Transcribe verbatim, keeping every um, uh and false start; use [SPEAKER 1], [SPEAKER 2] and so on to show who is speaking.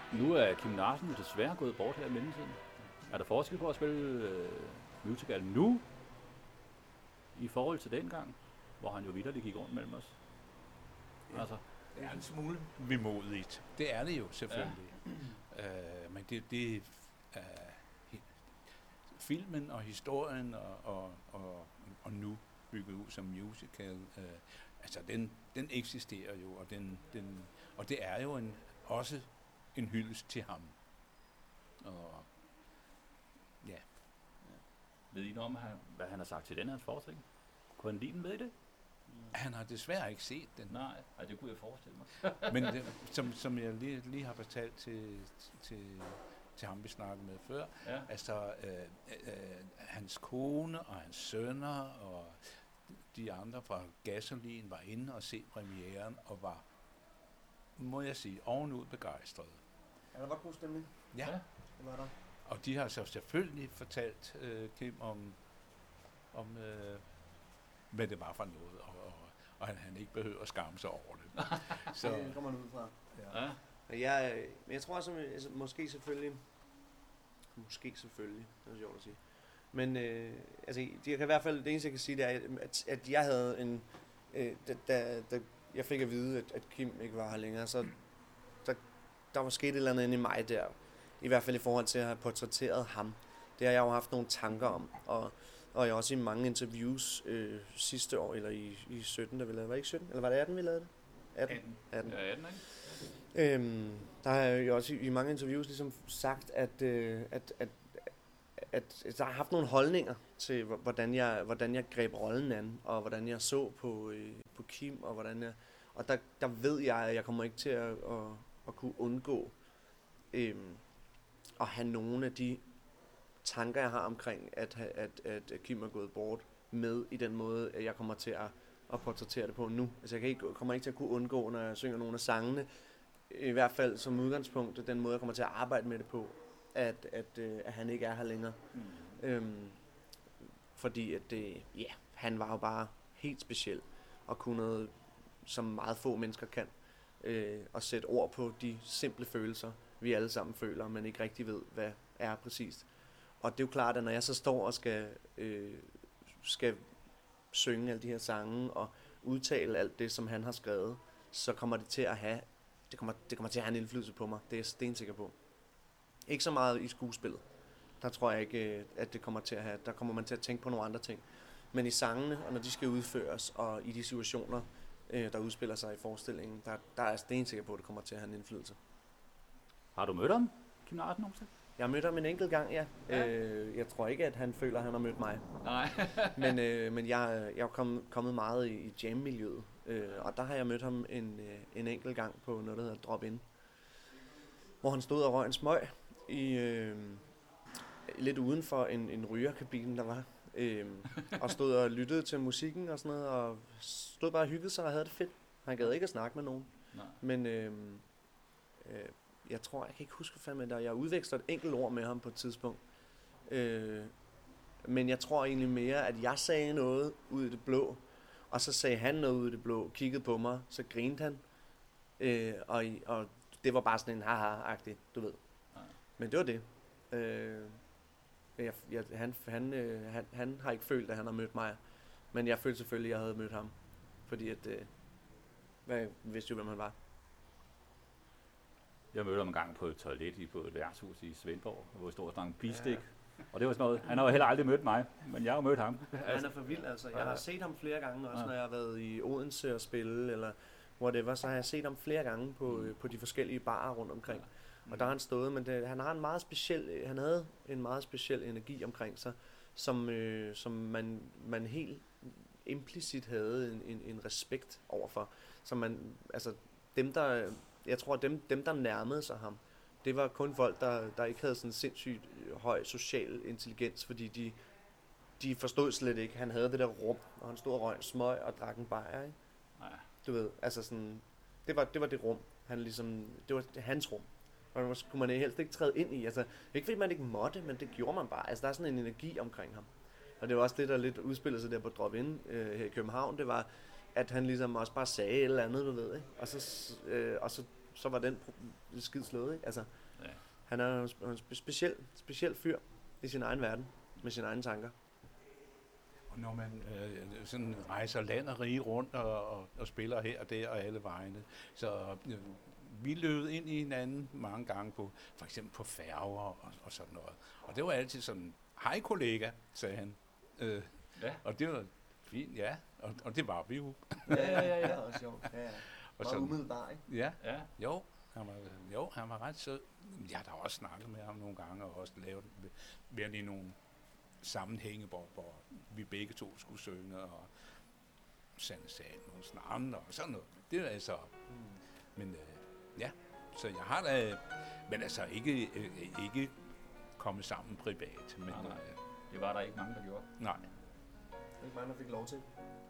[SPEAKER 1] Nu er Kim Larsen desværre gået bort her i mellemtiden. Er der forskel på at spille øh, musical nu, i forhold til dengang, hvor han jo vitterligt gik rundt mellem os?
[SPEAKER 2] Ja.
[SPEAKER 1] Altså.
[SPEAKER 2] Det er en smule vemodigt. Det er det jo selvfølgelig. Ja. Uh, men det, det uh, filmen og historien og, og, og, og nu bygget ud som musical, uh, altså den, den eksisterer jo, og, den, den, og det er jo en, også en hyldest til ham. Og ja.
[SPEAKER 1] Ved I noget om, hvad han har sagt til den her forestilling? Kunne han lide den med det?
[SPEAKER 2] Han har desværre ikke set den.
[SPEAKER 1] Nej, nej, det kunne jeg forestille mig.
[SPEAKER 2] Men det, som, som jeg lige, lige har fortalt til, til, til ham, vi snakkede med før,
[SPEAKER 1] ja.
[SPEAKER 2] altså øh, øh, hans kone og hans sønner og de andre fra Gasolin var inde og se premieren og var, må jeg sige, ovenud begejstrede.
[SPEAKER 3] Er der godt god stemning?
[SPEAKER 2] Ja.
[SPEAKER 3] ja. Det var der.
[SPEAKER 2] Og de har så selvfølgelig fortalt øh, Kim om, om øh, hvad det var for noget, og, og, og han, han ikke behøver at skamme sig over det.
[SPEAKER 3] Så det kommer man ud fra.
[SPEAKER 1] Ja. Ja.
[SPEAKER 3] Men jeg, jeg tror også, altså, måske selvfølgelig, måske selvfølgelig, det er sjovt at sige. Men øh, altså, det kan i hvert fald, det eneste jeg kan sige, det er, at, at jeg havde en, øh, da, da, da jeg fik at vide, at, at Kim ikke var her længere, så der, der var sket et eller andet inde i mig der. I hvert fald i forhold til at have portrætteret ham. Det har jeg jo haft nogle tanker om, og, og jeg også i mange interviews øh, sidste år, eller i, i sytten, der vi lavede, var det ikke sytten? Eller var det atten, vi lavede det?
[SPEAKER 1] atten.
[SPEAKER 3] atten.
[SPEAKER 1] Ja, atten, ikke?
[SPEAKER 3] Øhm, der har jeg jo også i, i mange interviews ligesom sagt, at, øh, at, at, at, at der har haft nogle holdninger til, hvordan jeg, hvordan jeg greb rollen an, og hvordan jeg så på, øh, på Kim, og hvordan jeg, og der, der ved jeg, at jeg kommer ikke til at, at, at kunne undgå øh, at have nogle af de tanker, jeg har omkring, at, at, at Kim er gået bort med i den måde, at jeg kommer til at, at portrættere det på nu. Altså jeg kan ikke, kommer ikke til at kunne undgå, når jeg synger nogle af sangene, i hvert fald som udgangspunkt, den måde, jeg kommer til at arbejde med det på, at, at, at han ikke er her længere. Mm. Øhm, fordi at det, ja, han var jo bare helt speciel, og kunne noget, som meget få mennesker kan, øh, at sætte ord på de simple følelser, vi alle sammen føler, men ikke rigtig ved, hvad er præcist. Og det er jo klart, at når jeg så står og skal, øh, skal synge alle de her sange, og udtale alt det, som han har skrevet, så kommer det til at have, det kommer, det kommer til at have en indflydelse på mig. Det er jeg stensikker på. Ikke så meget i skuespillet. Der tror jeg ikke, at det kommer til at have, der kommer man til at tænke på nogle andre ting. Men i sangene, og når de skal udføres, og i de situationer, øh, der udspiller sig i forestillingen, der, der er jeg stensikker på, at det kommer til at have en indflydelse.
[SPEAKER 1] Har du mødt ham, Kim Larsen, nogensinde?
[SPEAKER 3] Jeg har mødt ham en enkelt gang, ja. ja. Øh, jeg tror ikke, at han føler, at han har mødt mig.
[SPEAKER 1] Nej.
[SPEAKER 3] men øh, men jeg, jeg er kommet, kommet meget i, i jam-miljøet, øh, og der har jeg mødt ham en, øh, en enkelt gang på noget, der hedder Drop In. Hvor han stod og røg en smøg i, øh, lidt uden for en, en rygerkabine, der var. Øh, og stod og lyttede til musikken og sådan noget, og stod bare og hyggede sig og havde det fedt. Han gad ikke at snakke med nogen.
[SPEAKER 1] Nej.
[SPEAKER 3] Men øh, øh, jeg tror, jeg kan ikke huske, hvad fanden der. Jeg udveksler et enkelt ord med ham på et tidspunkt. Øh, men jeg tror egentlig mere, at jeg sagde noget ud i det blå, og så sagde han noget ud i det blå, kiggede på mig, så grinede han. Øh, og, og det var bare sådan en haha-agtig, du ved.
[SPEAKER 1] Nej.
[SPEAKER 3] Men det var det. Øh, jeg, jeg, han, han, øh, han, han har ikke følt, at han har mødt mig. Men jeg følte selvfølgelig, at jeg havde mødt ham. Fordi at, øh, jeg vidste jo, hvem han var.
[SPEAKER 1] Jeg mødte ham en gang på et toilet i på et værtshus i Svendborg, hvor jeg stod og stank bistik. Ja. Og det var sådan noget, han har jo heller aldrig mødt mig, men jeg har jo mødt ham.
[SPEAKER 3] Ja, han er for vild, altså. Jeg har set ham flere gange, også
[SPEAKER 1] ja.
[SPEAKER 3] når jeg har været i Odense og spille, eller whatever, så har jeg set ham flere gange på, mm. på de forskellige barer rundt omkring. Mm. Og der har han stået, men det, han har en meget speciel, han havde en meget speciel energi omkring sig, som, øh, som man, man helt implicit havde en, en, en respekt overfor. Som man, altså dem der, jeg tror dem, dem der nærmede sig ham, det var kun folk, der, der ikke havde sådan sindssygt høj social intelligens, fordi de, de forstod slet ikke, han havde det der rum, og han stod og røg en smøg og drak en bajer, ikke?
[SPEAKER 1] Nej.
[SPEAKER 3] Du ved, altså sådan, det var det var det rum, han ligesom, det var hans rum. Og det skulle man helst ikke træde ind i, altså ikke fordi man ikke måtte, men det gjorde man bare. Altså der er sådan en energi omkring ham. Og det var også det, der lidt udspillede sig der på Drop In øh, her i København, det var, at han ligesom også bare sagde et eller andet, du ved, ikke? Og så, øh, og så så var den pro- skid slået, ikke? Altså,
[SPEAKER 1] Ja.
[SPEAKER 3] han er en, en spe- speciel, speciel fyr i sin egen verden, med sine egne tanker.
[SPEAKER 2] Og når man øh, sådan rejser land og rige rundt og, og, og spiller her og der og alle vegne, så øh, vi løbede ind i hinanden mange gange på, for eksempel på færger og, og sådan noget. Og det var altid sådan, hej kollega, sagde han. Øh,
[SPEAKER 1] Ja.
[SPEAKER 2] Og det var fint, ja, og, og det var vi jo.
[SPEAKER 3] Ja, ja, ja, ja. Også sjovt. Ja, ja.
[SPEAKER 2] Og
[SPEAKER 3] Meget umiddelbart, ikke?
[SPEAKER 2] Ja,
[SPEAKER 1] Ja.
[SPEAKER 2] jo, han var, jo, han var ret sød. Jeg har da også snakket med ham nogle gange, og også lavet været i nogle sammenhænge, hvor, hvor vi begge to skulle synge, og Sanne Salmons navn og sådan noget. Det er altså,
[SPEAKER 3] Mm.
[SPEAKER 2] men øh, ja, så jeg har da, men altså ikke, øh, ikke kommet sammen privat, men
[SPEAKER 1] Nej, nej.
[SPEAKER 2] øh,
[SPEAKER 1] Det var der ikke mange, der gjorde.
[SPEAKER 2] nej.
[SPEAKER 3] Det er ikke mange, der fik lov til.